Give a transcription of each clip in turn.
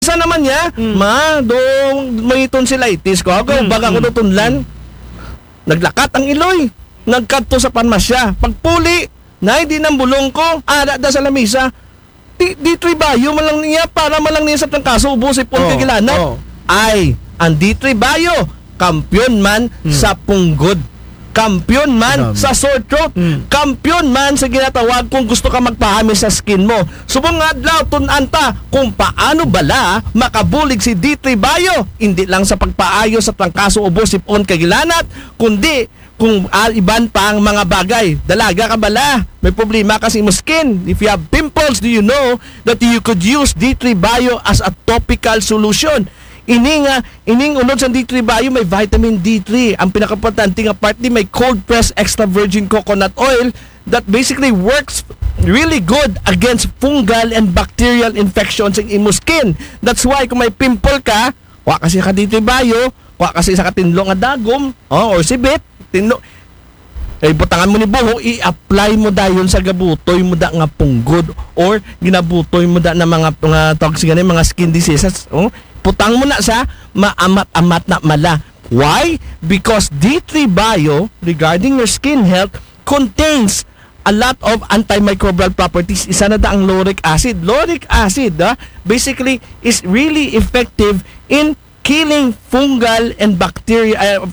Isa naman niya, dong may tonsillitis ko. Ako, baga ko tunlan. Naglakat ang iloy. Nagkadto sa panmasya. Pagpuli, na hindi ng bulong ko, ada sa lamisa. D3 Bayo, malang niya, para malang niya sa kaso, ubos ipon kagilanat. Ay, ang D3 Bayo, kampiyon man sa punggod. Kampiyon man sa sore throat. Kampiyon man sa ginatawag kung gusto ka magpahami sa skin mo. Subong nga adlaw tunanta kung paano bala makabulig si D3 Bayo. Hindi lang sa pagpaayo sa trangkaso ubos ipon kagilanat, kundi kung iban pa ang mga bagay. Dalaga ka bala, may problema kasi mo skin. If you have pimples, do you know that you could use D3 Bayo as a topical solution? Ining unod sa D3 Bayo may vitamin D3. Ang pinaka-importante nga part may cold pressed extra virgin coconut oil that basically works really good against fungal and bacterial infections in imo skin. That's why kung may pimple ka, wa kasi ka D3 Bayo, wa kasi sa katinlo nga dagom, or sibit, tinlo. Butangan mo ni buho, i-apply mo dayon sa gabutoy mo da nga punggod or ginabutoy mo da na mga toxic mga skin diseases. Putang mo na sa maamat-amat na mala. Why? Because D3 Bayo, regarding your skin health, contains a lot of antimicrobial properties. Isa na da ang lauric acid. Lauric acid, basically, is really effective in killing fungi and bacteria.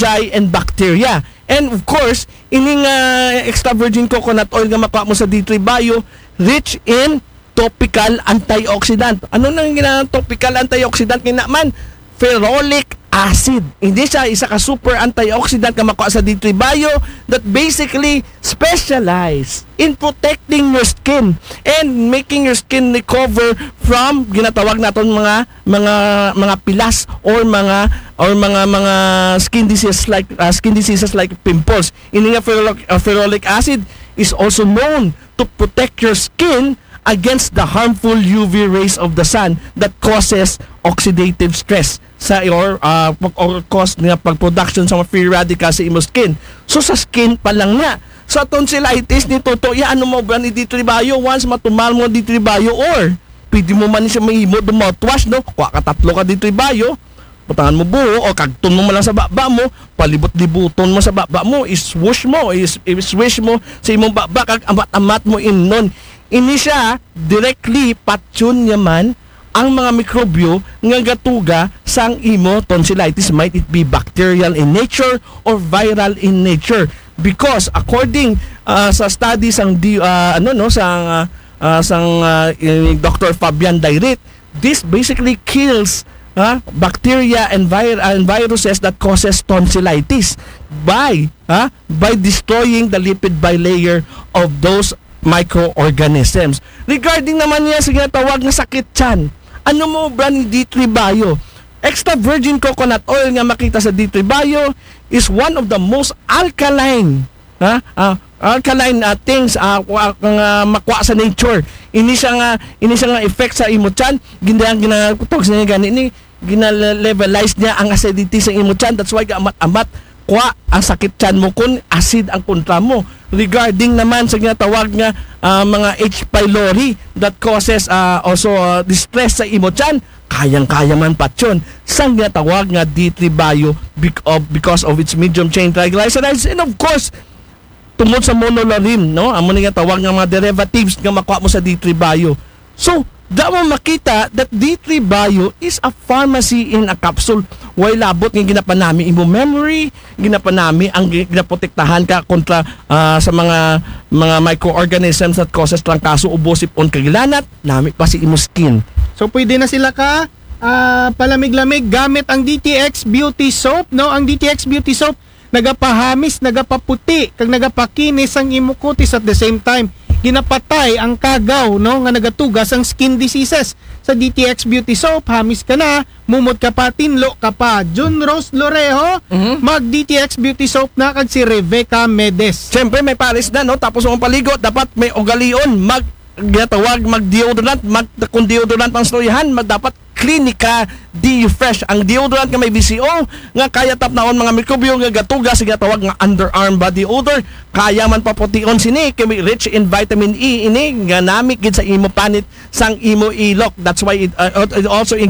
And of course, ining extra virgin coconut oil nga makuha mo sa D3 Bayo, rich in topical antioxidant. Ano nang ginang topical antioxidant kinaman? Ferolic acid. Hindi siya isa ka super antioxidant ka makuha sa D3 Bayo that basically specialize in protecting your skin and making your skin recover from ginatawag naton mga pilas or mga skin diseases like pimples. Ini nga ferolic acid is also known to protect your skin against the harmful UV rays of the sun that causes oxidative stress sa or cause nga pag-production sa mga free radicals sa imo skin. So sa skin pa lang nga. Sa tonsillitis ni Toto, ano mo ba ni D3 Bayo? Once matumal mo D3 Bayo or pwede mo man siya mahimo do mouthwash, no? Kuha ka tatlo ka D3 Bayo, putangan mo buho o kagton mo lang sa baba mo, palibot-libuton mo sa baba mo, iswish mo sa imong baba kag amat-amat mo innon. Ini siya directly patyon yaman ang mga mikrobyo nga gatuga sang imo tonsillitis, might it be bacterial in nature or viral in nature, because according sa studies sang Dr. Fabian Dairit, this basically kills bacteria and viruses that causes tonsillitis by destroying the lipid bilayer of those microorganisms. Regarding naman niya sa ginatawag na sakit tiyan, ano mo brand ni D3 Bayo? Extra virgin coconut oil nga makita sa D3 Bayo is one of the most alkaline things makuha sa nature. Ini siya nga effect sa imo tiyan, ginatawag sa niya gani ni gina-levelize niya ang acidity sa imo tiyan. That's why amat-amat kuha ang sakit tiyan mo kung acid ang kontra mo. Regarding naman sa ginatawag nga mga H. pylori that causes also distress sa imo tiyan, kayang-kaya man patyon sa ginatawag nga D3 Bayo because of its medium chain triglycerides, and of course tungod sa monolaurin, no? Amo nga tawag nga mga derivatives nga makuha mo sa D3 Bayo. So mo makita that D3 Bayo is a pharmacy in a capsule. Way labot nga ginapanami imo memory, ginapanami ang ginaprotektahan ka kontra sa mga microorganisms that causes trangkaso, ubos, ipon, kagilanat, nami pa si imo skin. So pwede na sila ka palamig-lamig gamit ang DTX Beauty Soap, no? Ang DTX Beauty Soap nagapahamis, nagapaputi, kag nagapakinis ang imo kutis at the same time ginapatay ang kagaw, no, nga nagatugas ang skin diseases. Sa DTX Beauty Soap, hamis ka na, mumot ka pa, tinlo ka pa. Jun Rose Lorejo, mag DTX Beauty Soap na kag si Rebecca Medes. Siyempre may paris na, no, tapos ang paligo dapat may ugalion, mag deodorant, kung deodorant ang storyahan, dapat Clinica D-Fresh, ang deodorant nga may VCO nga kaya tapnaon mga mikrobyo nga gatuga sa gatawag nga underarm body odor, kaya man paputiyon sini kay may rich in vitamin E ini nga namik gid sa imo panit sang imo ilok. That's why it also